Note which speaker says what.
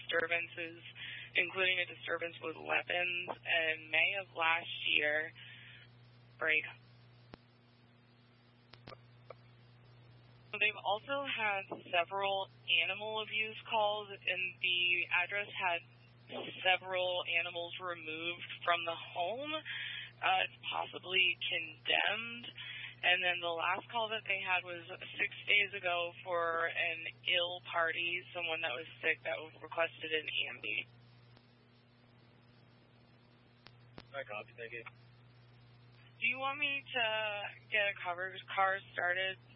Speaker 1: disturbances, including a disturbance with weapons in May of last year. Break. They've also had several animal abuse calls, and the address had several animals removed from the home, possibly condemned. And then the last call that they had was 6 days ago for an ill party, someone that was sick that requested an ambi.
Speaker 2: I copy, thank you.
Speaker 1: Do you want me to get a cover car started